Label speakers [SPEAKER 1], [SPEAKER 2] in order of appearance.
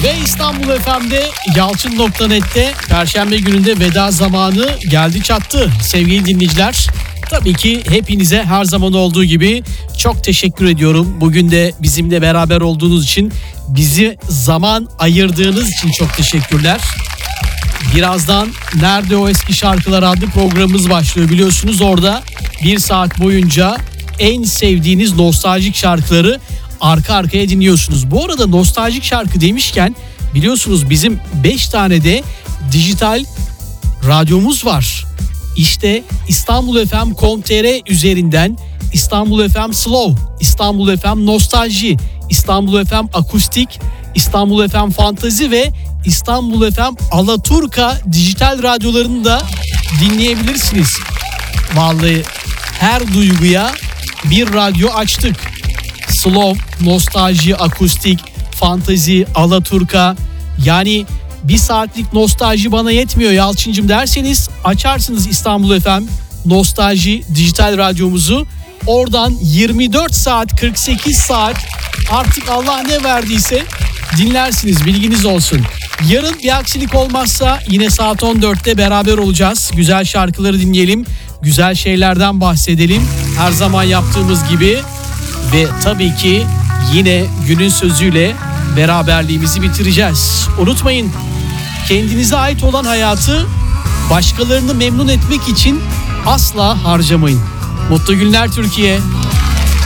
[SPEAKER 1] Ve İstanbul FM'de Yalçın.net'te Perşembe gününde veda zamanı geldi çattı sevgili dinleyiciler. Tabii ki hepinize her zaman olduğu gibi çok teşekkür ediyorum. Bugün de bizimle beraber olduğunuz için, bizi zaman ayırdığınız için çok teşekkürler. Birazdan Nerede O Eski Şarkılar adlı programımız başlıyor biliyorsunuz. Orada bir saat boyunca en sevdiğiniz nostaljik şarkıları arka arkaya dinliyorsunuz. Bu arada nostaljik şarkı demişken biliyorsunuz bizim 5 tane de dijital radyomuz var. İşte İstanbul FM.com.tr üzerinden İstanbul FM Slow, İstanbul FM Nostalji, İstanbul FM Akustik, İstanbul FM Fantazi ve İstanbul FM Alaturka dijital radyolarını da dinleyebilirsiniz. Vallahi her duyguya bir radyo açtık. Slow, Nostalji, Akustik, Fantazi, Alaturka. Yani bir saatlik nostalji bana yetmiyor Yalçıncım derseniz açarsınız İstanbul FM Nostalji dijital radyomuzu. Oradan 24 saat 48 saat artık Allah ne verdiyse dinlersiniz, bilginiz olsun. Yarın bir aksilik olmazsa yine saat 14'te beraber olacağız. Güzel şarkıları dinleyelim, güzel şeylerden bahsedelim. Her zaman yaptığımız gibi ve tabii ki yine günün sözüyle beraberliğimizi bitireceğiz. Unutmayın, kendinize ait olan hayatı başkalarını memnun etmek için asla harcamayın. Mutlu günler Türkiye.